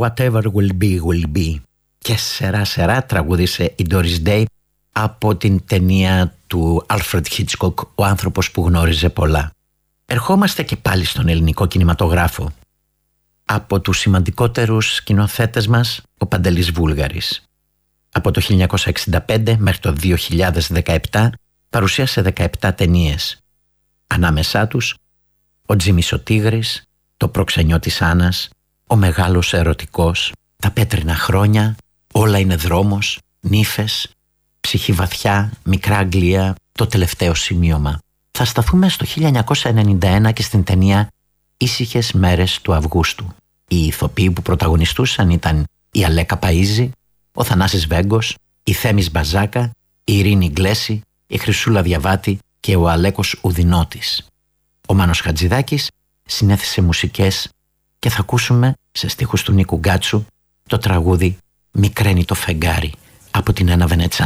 Whatever will be, will be. Και σερά τραγούδισε η Doris Day από την ταινία του Alfred Hitchcock, Ο άνθρωπος που γνώριζε πολλά. Ερχόμαστε και πάλι στον ελληνικό κινηματογράφο. Από τους σημαντικότερους σκηνοθέτες μας, ο Παντελής Βούλγαρης. Από το 1965 μέχρι το 2017 παρουσίασε 17 ταινίες. Ανάμεσά τους ο Τζίμις ο Τίγρης, το προξενιό της Άννας, ο Μεγάλος Ερωτικός, τα Πέτρινα Χρόνια, Όλα είναι δρόμος, Νύφες, Ψυχή βαθιά, Μικρά Αγγλία, Το τελευταίο σημείωμα. Θα σταθούμε στο 1991 και στην ταινία Ήσυχες μέρες του Αυγούστου. Οι ηθοποιοί που πρωταγωνιστούσαν ήταν η Αλέκα Παΐζη, ο Θανάσης Βέγκος, η Θέμης Μπαζάκα, η Ειρήνη Γκλέση, η Χρυσούλα Διαβάτη και ο Αλέκος Ουδινώτης. Ο Μάνος Χατζηδάκης συνέθεσε μουσικές και θα ακούσουμε σε στίχους του Νίκου Γκάτσου το τραγούδι «Μικραίνει το φεγγάρι» από την Ένα Βενετσά.